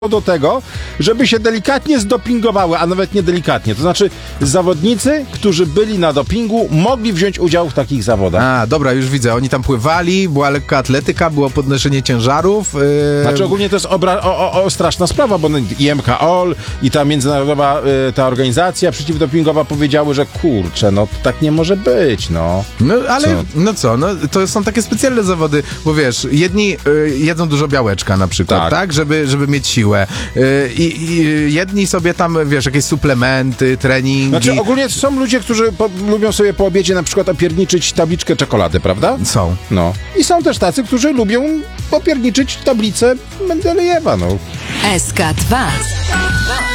do tego, żeby się delikatnie zdopingowały, a nawet nie delikatnie. To znaczy zawodnicy, którzy byli na dopingu, mogli wziąć udział w takich zawodach. A, dobra, już widzę. Oni tam pływali, była lekka atletyka, było podnoszenie ciężarów. Znaczy ogólnie to jest straszna sprawa, bo i MKOL, i ta międzynarodowa ta organizacja przeciwdopingowa powiedziały, że kurczę, no tak nie może być, no. No, ale to są takie specjalne zawody, bo wiesz, jedni jedzą dużo białeczka na przykład, tak? Żeby mieć siłę. I jedni sobie tam, wiesz, jakieś suplementy, treningi. Znaczy ogólnie są ludzie, którzy lubią sobie po obiedzie na przykład opierniczyć tabliczkę czekolady, prawda? Są. No. I są też tacy, którzy lubią opierniczyć tablicę Mendelejewa, no. SK2